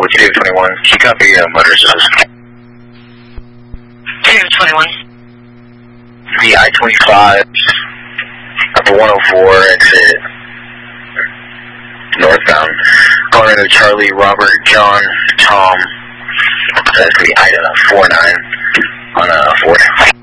David 21. Can you copy motor assist? David 21. The I-25, number 104, exit northbound. Going into Charlie, Robert, John, Tom. That's the item 49 on Ford.